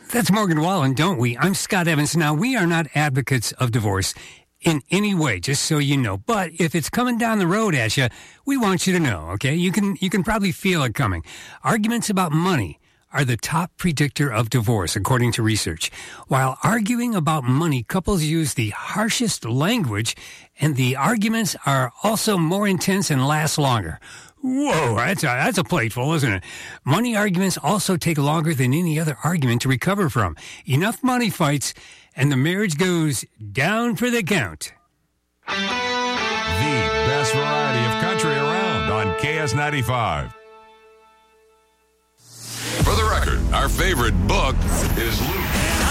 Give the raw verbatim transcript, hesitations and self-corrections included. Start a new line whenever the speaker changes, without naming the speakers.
That's Morgan Wallen, don't we? I'm Scott Evans. Now, we are not advocates of divorce in any way, just so you know. But if it's coming down the road at you, we want you to know, okay? You can you can probably feel it coming. Arguments about money are the top predictor of divorce, according to research. While arguing about money, couples use the harshest language, and the arguments are also more intense and last longer. Whoa, that's a, that's a plateful, isn't it? Money arguments also take longer than any other argument to recover from. Enough money fights, and the marriage goes down for the count.
The best variety of country around on K S ninety-five. For the record, our favorite book is Luke